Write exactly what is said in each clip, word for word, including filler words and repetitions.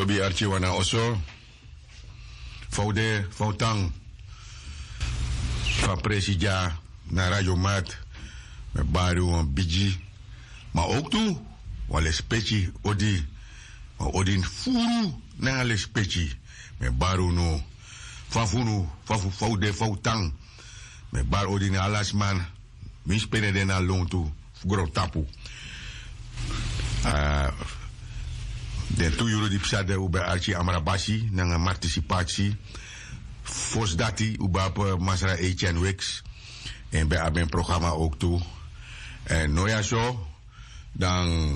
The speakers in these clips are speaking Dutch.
Lobi Archiwana Oso. Faude, Fautang. Van Presija naar Radio Mat. Met Baru en Biji. Maar ook toe. Wale specie odi. Maar odin furu na le specie. Met Baru no. Van Funu. Van Faude, Fautang. Met Bar odin alasman. Min spene den al long toe. Groot tapu. Uh, de two euro die psade ube Archie Amrabashi nanga participatie. Fos dati ube op Masra Etienne Wix. En bij mijn programma ook toe. En nou ja zo. Dan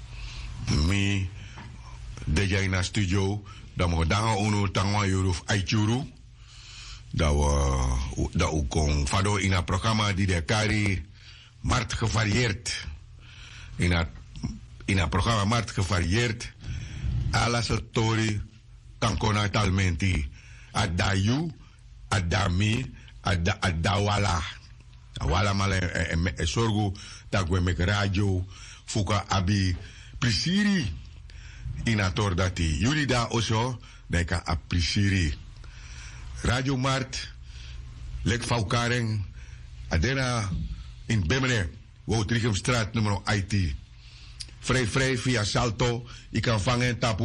mi deja in a studio. Dan mo danga uno tangwa euro aichuru. Dat we dat ook kon fado in een programma die de kari markt gevarieerd. In een in een programma markt gevarieerd. Alla settori kan kona talmenti. Adayu, adami, ada adawala. Awala male e sorgo dat we met radio fuka abi prisiri in ator dati. Jullie daar also deka a prisiri. Radio Mart, Lek Faukaren, Adena in Bemene, Wotricumstraat nummer I T. Vrij vrij via Salto, ik kan vangen tapu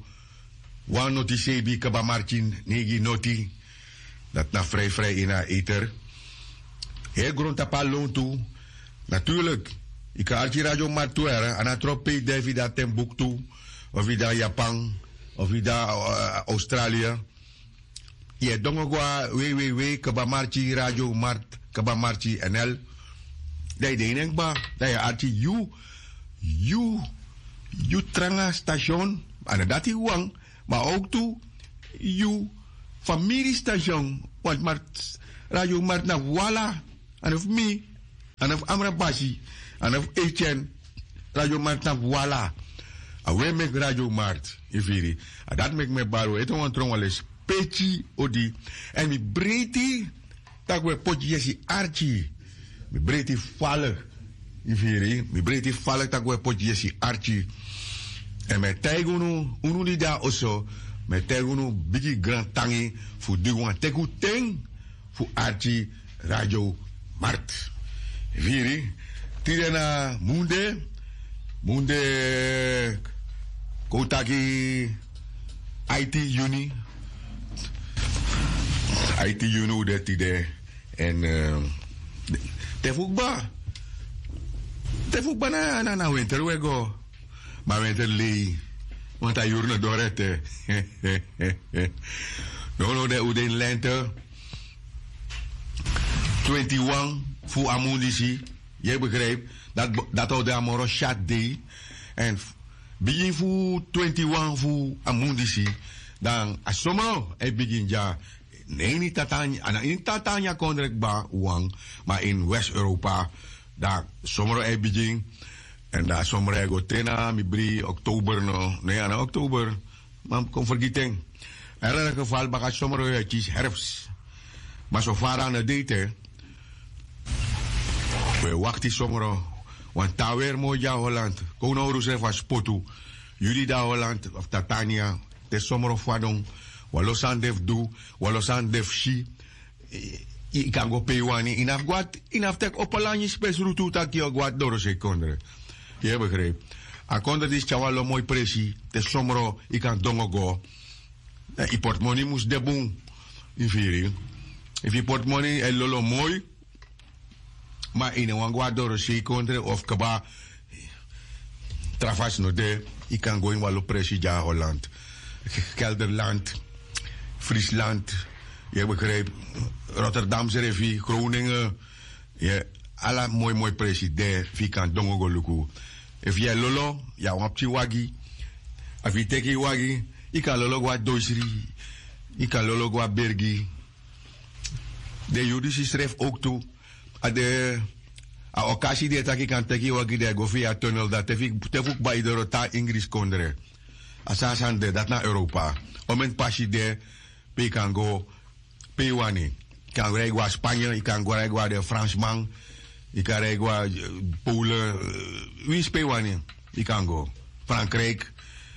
one notitie bi kaba Martin negi noti. Dat na vrij vrij in haar ether. Heel grond tapalon toe. Natuurlijk, ik kan archi Radio Mart toe er, en atrope David dat Timbuktu, of vida Japan, of vida uh, Australië. Je dongo gwa www kabamarchi radio mart kabamarchi N L. Dai de nek ba dai archi you you you tranga station ana dati wang maar ook toe you familie station want mart radio mart na wala en of me en of Amrabashi en of Etienne radio mart na wala awe mek radio mart ifiri dat mek me baro eto wan tron wales Pechi odi en mi breti tak we pot yesi archi mi breti falle ifiri mi breti falle tak we pot yesi archi en me taigunu unu di da oso me taigunu bigi grand tangi fu di wan teku teng fu archi radio mart ifiri tirena munde munde kotaki I T uni I T you know dat idee. En te fukba. Te fukba na na na winter we go. Maar winter lee. Want hij jurne dorette. No no de uden lente. twenty-one fu amundisi. Je begrijpt dat dat al de amoro chat day. En begin fu twenty-one fu amundisi. Dan asomo e begin ja. Nee, niet Tatania. En in Tatania kon ik ba wang, maar in West-Europa, daar zomer er begin. En daar zomer er go tena, mi bri, oktober no, nee, aan oktober, maar kom vergeten. Er is een geval, bakat zomer er is herfst. Maar zo vaar aan de date, we wachten zomer, want daar weer mooi ja Holland. Kon nou rustig van spotu. Jullie daar Holland of Tatania, de zomer of wadong. Walosan def do, walosan def shi. I kan go pay wani. Inaf gwat, inaf tek opalanje spes rutu tak yo gwat doro se kondre. Je begreep. A kondre dis chawalo mooi presi. Te somro, i kan dongo go. I portmoney mus debung. I firi. If i portmoney el lolo mooi. Ma ine wan gwat doro se kondre. Of kaba. Trafas no de. I kan go in walo presi ja Holland. Gelderland. Friesland, je begrijpt, Rotterdamse rivier, Groningen, je, alla mooi mooi president, Fikan Dongo Luku. If je lolo, ja, wapchi wagi, if je teki wagi, je kan lolo gwa doisri, je kan lolo gwa bergi. De juridische schrijf ook toe, a de, a occasie de taki kan teki wagi de go via tunnel, dat tefuk bij de rota Ingris kondre. Asasan de, dat naar Europa. Om een pasje de, je kan go Pewani. Je kan rijden naar Spanje, je kan rijden naar de Fransman, je kan rijden naar Polen. Wie is Pewani? Je kan go. Frankrijk.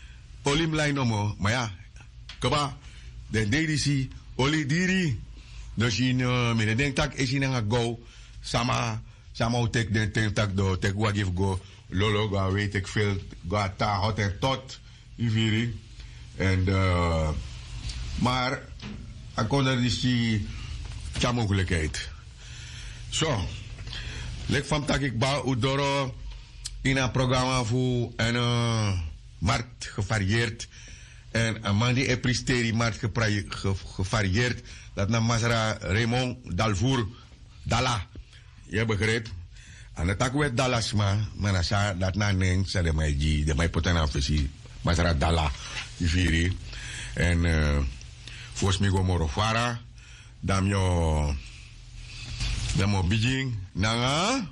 olim lijn om, maar ja, kaba, de dedisi, oli diri, dus in, uh, mijn denk dat is in een go, sama, sama utek den denk dat do, tek wat give go, lolo go, weet ik veel, go ta hot en tot, iviri, en, uh, maar, ik kon er dus die, tja mogelijkheid. Zo, lek van tak ik ba, udoro, in een programma voor een uh, markt gevarieerd. En een man die een pristeri markt ge, ge, gevarieerd. Dat na Masra Raymond Dalvour Dalla. Je begrijpt? En dat ook weer Dallas maar. Maar dat sa dat na neng sa de mij die de mij poten afesi Masra Dalla die viri. En uh, volgens mij go moro fara. Dam yo dam mo bijing nanga.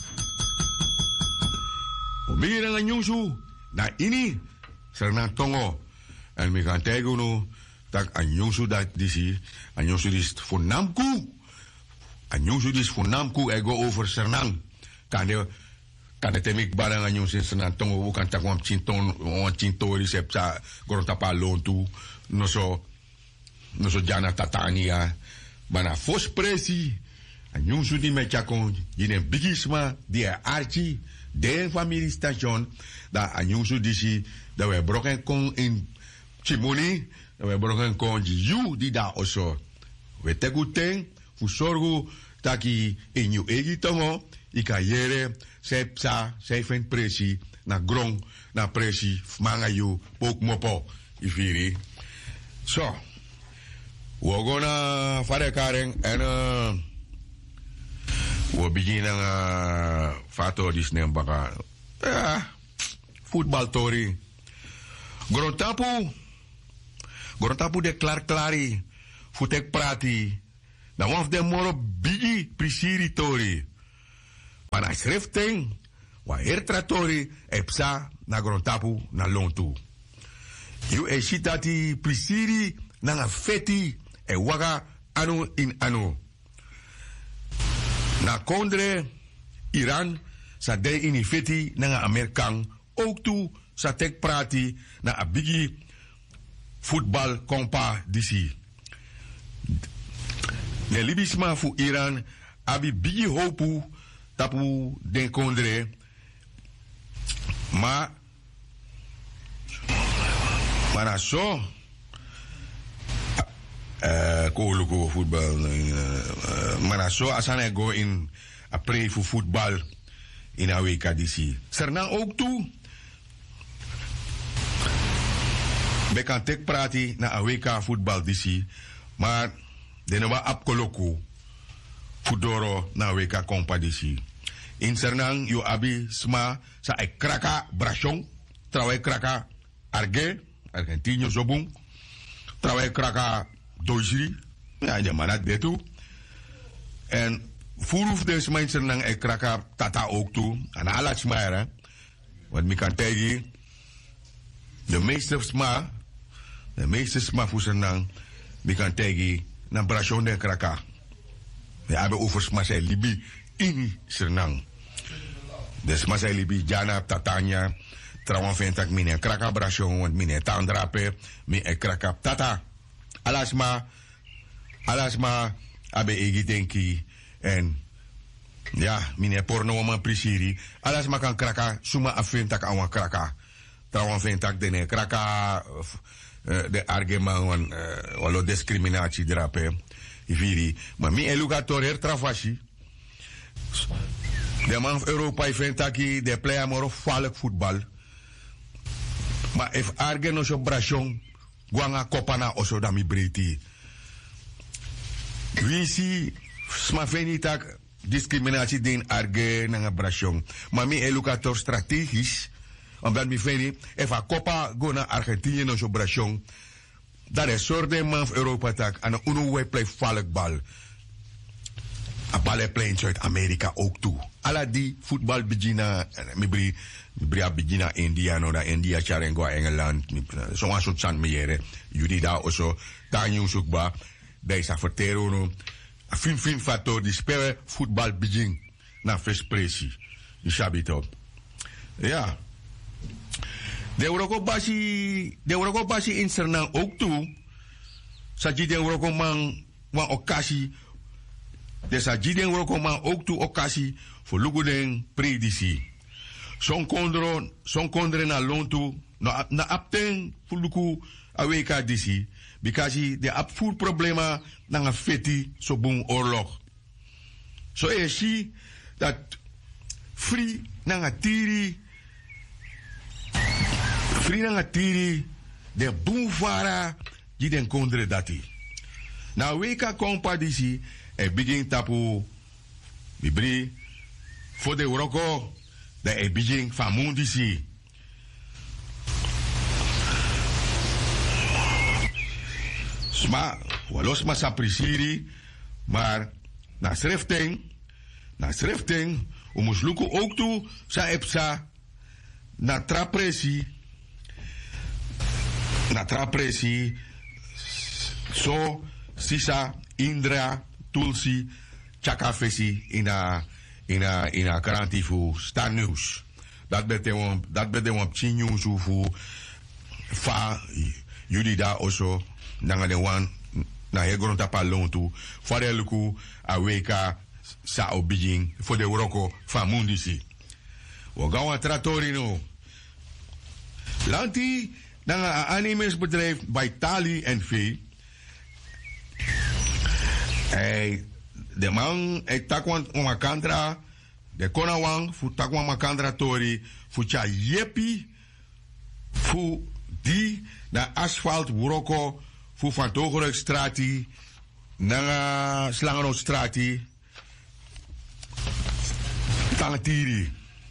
Bira nga nyungsu na ini serna tongo en mi kan tego no tak a nyungsu dat disi a nyungsu dis funamku a nyungsu dis funamku ego over sernang kan de kan de temik barang a nyungsu serna tongo bukan tak wam cinton wam cintori sepsa gorota pa lontu no so no so jana tatania bana fos presi a nyungsu di mecha kon yine bigisma di archi de familie station da anyungsu disi da we broken kon in Chimuni da we broken kon you di da oso we teguten fu sorgu taki in you egi tongo ikayere sepsa seven presi na grong na presi manga you pok mopo ifiri so we gonna fare karen en uh, we beginnen uh, fato dis nem baka ja voetbal tori Grontapu Grontapu de klar klari futek prati dan of de moro bigi prisiri tori pana schrifting wa hertratori epsa na Grontapu na lontu you e shitati prisiri na feti e waga anu in anu na kondre Iran sa de inifeti na Amerikaan ook toe sa tek prati na abigi voetbal kompa disi. Ne libisma fu Iran abi bigi hopu tapu den kondre ma mana so Uh, ko voetbal. Uh, maar zo als hij go in a pre voor voetbal in a W K D C. Serna ook toe. We kan tek prati na a W K voetbal D C. Maar de no wa apkoloko fudoro na W K kompa D C. In Sernang yo abi sma sa e kraka brachon. Trawe kraka arge. Argentino zobung. Trawe kraka Dojri, ja, de man had dit toe. En voorhoef deze mensen dan ik kraka tata ook toe. En alles maar, hè. Want ik kan tegen de meeste sma, de meeste sma voor zijn dan, ik kan tegen naar Brasjon de kraka. We hebben over sma zijn Libi in Sernang. De sma zijn Libi, Jana, Tatanya, trouwens vind ik mijn kraka Brasjon, want mijn tandrape, mijn kraka tata. Alasma, alasma, abe egi denki en ja, mine porno man prisiri. Alasma kan kraka, suma afintak awan kraka. Trouwens vintak dene kraka de argument wan walo discriminatie drape. Iviri, maar mi elugator her travashi. De man Europa vintaki de playa moro falk voetbal. Maar if arge no so brachon Guanga kopana oso dami breti. Wisi smaveni tak discriminatie den arge na brachon. Maar mi educator strategisch omdat mi veni efa kopa go na Argentinië no so brachon. Dat is soort man Europa tak en uno we play valkbal. A balle play in Zuid-Amerika ook toe. Alla die voetbal begina mi bri Bria begina India no da India charengo Engeland so een soort san meyere jullie daar also daar nieuws ook ba daar is vertero no a fin fin factor die spelen voetbal begin na first place die sabito ja De Euroko basi, de Euroko basi in Sernang ook toe. Saji de Euroko man, wan okasi. De saji de Euroko man ook toe okasi voor lugudeng predisi. Son kondro, son kondre na lontu, na, na apten voor lugu aweka disi. Because de apvoer problema na nga feti so boom oorlog. So e si dat free na nga tiri, free na nga tiri, de boom vara, die den kondre dati. Na weka kompa disi, e begin tapu, bibri, voor de Euroko, de e begin famun disi. Sma, walos ma sa prisiri, maar na schrifting, na schrifting, umus luku ook toe, sa epsa, na trapresi, na trapresi, so, sisa, indra, tulsi, chakafesi, ina, ina, ina karanti fu Star News. Dat bete wam, dat bete wam chinyu su fu, fa, jullie daar also, nanga de wan na he gronta palontu fare luku aweka sa obijing for de Euroko famundisi wo gawa trattori no lanti nanga animesbedrijf bij Tali en V hey, de man e takwan makandra de konawang fu takwan makandra tori fu cha yepi fu di na asfalt Euroko fu van Togeruk strati, na Slangenhout strati, Tangtiri.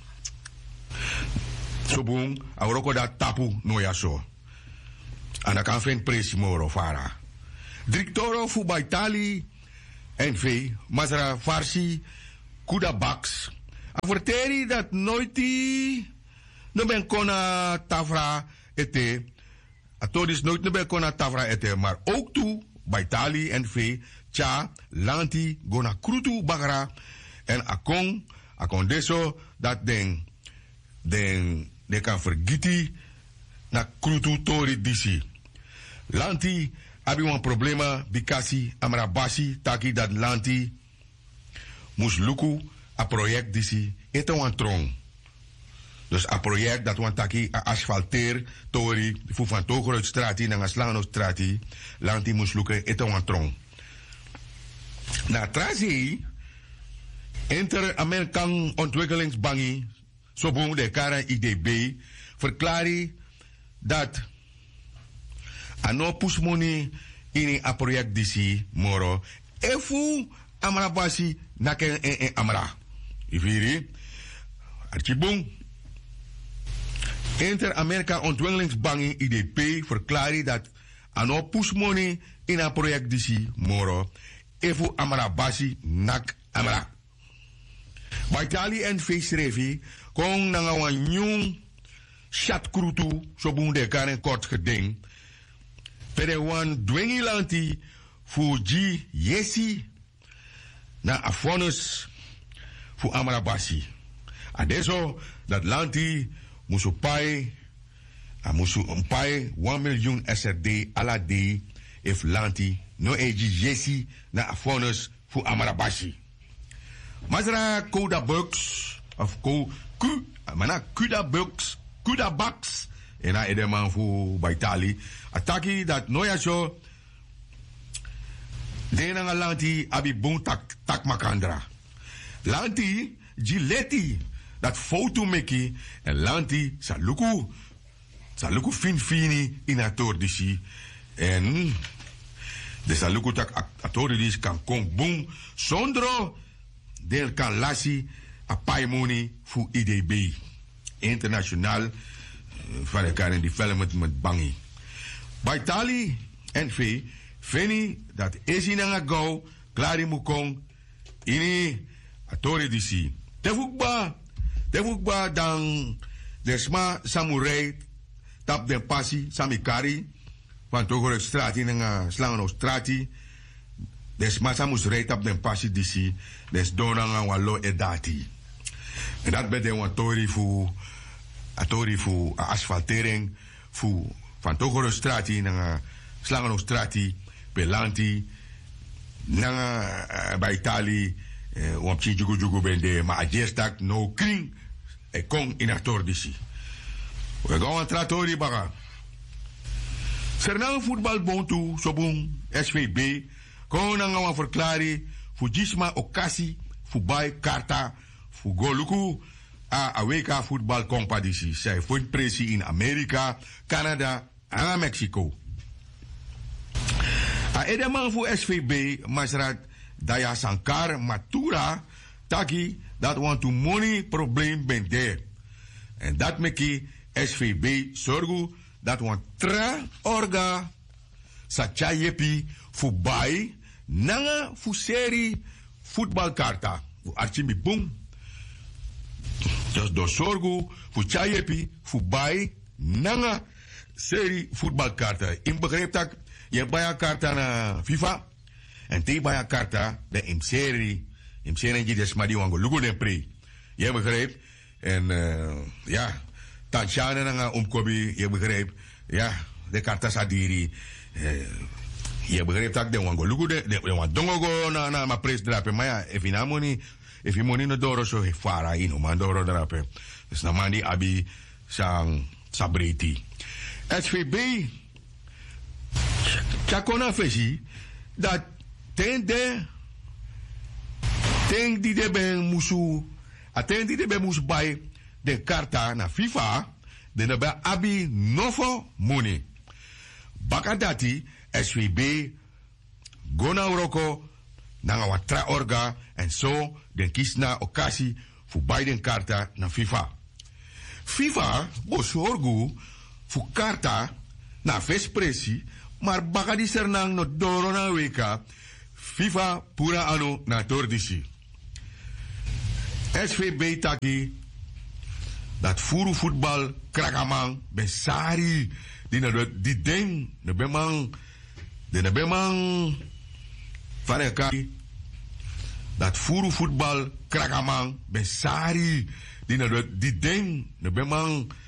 So boom, Euroko da tapu no ya so. En dan kan geen presimoro fara. Directoro fu Baitali, N V, Masra Farsi, Kuda Baks. Averteri dat nooit die, no ben kona tafra ete. Atodis nooit meer kon naar Tavra eten, maar ook toe bij Tali en V, Tja, Lanti, Gona Krutu Bagra en Akong, Akong deso dat den, den, de kan vergeten na Krutu Tori Disi. Lanti, abi een problema, Bikasi, Amrabasi, Taki dat Lanti, moest luku, a project Disi, eten een trong. Dus een project dat we taki asfalteer tori fu van Togeruk strati naar Slangenhout strati lanti moest lukken eten een trong. Na trazi Inter-American Ontwikkelingsbank zo boem de Kara I D B verklaart dat ano pusmoni in een project disi moro efu amrabasi naken en amra. Iviri archibung Inter-Amerika Ontwikkelingsbank I D P verklaart dat ano pushmoney in een project disi moro efu amara basi nak amara. Baitali en feestrevi kong nanga wan nyung chat krutu so bunde karen kort geding. Pere wan dwengi lanti fu ji yesi na afonus fu amara basi. Adesso dat lanti musu pai, a musu pai one miljoen S R D ala D if lanti no eji jesi na afonus fu amarabashi. Mazra Koda Bucks of Ko Ku, mana Kuda Bucks, Kuda Bucks, en a edeman fu Baitali. Ataki dat noya show. Dena lanti abi bun tak tak makandra. Lanti gileti. Dat foto meki en lanti saluku saluku fin fini in atordisi en de saluku tak atordis kan kon boom sondro del kan lasi a paimoni fu I D B international van de Karen Development met bangi bij Tali en V feni dat is in een go klari mukong ini atordisi tefukba Tefukba dan desma samurai tap den passi samikari van Togeruk strati nga Slangenhout strati desma samusrei tap den passi disi des dona nga walo edati en dat bede wan tori fu atori fu asfaltering fu van Togoro strati nanga Slangano strati pelanti nanga bij Itali wap chi jugu jugu bende ma ajestak no kring e kong in atordisi. We gaan een tratori baga. Sernang voetbal bontu sobung S V B kon nanga wan verklari fu jisma okasi fu bay karta fu goluku a aweka voetbal competitie. Zij vond pressie in Amerika, Canada en Mexico. A edeman fu S V B Masrat Daya Sankar Matura taki dat want to money probleem ben there. En dat meki S V B zorgu dat want tra orga sa chayepi fu bai nanga fu seri voetbalkarta. Fu archimi boom. Dus door zorgu fu chayepi fu bai nanga seri voetbalkarta. In begreep dat je bij een karta na FIFA en te bij een karta de in serie in serie die desmadi wango lugo de pre. Je begreep en uh, ja tanchane na omkobi je begreep ja de karta sadiri uh, je begreep dat de wango lugo de de wan dongo na na ma pres drape maar ja if ina money if money no doro so fara ino man doro drape dus na mandi abi sang sabriti S V B Chakona fesi dat ten de ten die de ben musu aten die de ben musu bij de karta na FIFA de na ba abi novo money bakadati S V B gona uroko nanga watra orga en zo den kisna okasi fu Biden karta na FIFA FIFA bosorgu fu karta na vespresi maar bagadi sernang no doro na weka FIFA pura ano na tordisi. S V B taki dat furu voetbal krakamang besari di na di ding na bemang de na bemang fareka dat furu voetbal krakamang besari di na di ding na bemang